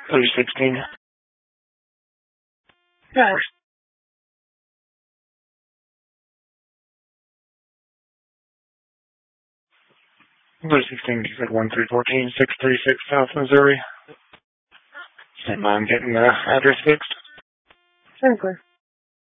3016. Yeah. 3016, you said 1314, 636 South Missouri. Stand by, I'm getting the address fixed. Okay.